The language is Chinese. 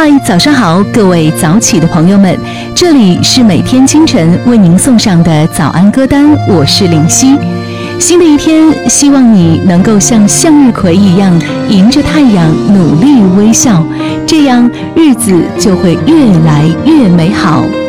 嗨，早上好，各位早起的朋友们，这里是每天清晨为您送上的早安歌单，我是林夕。新的一天，希望你能够像向日葵一样，迎着太阳努力微笑，这样日子就会越来越美好。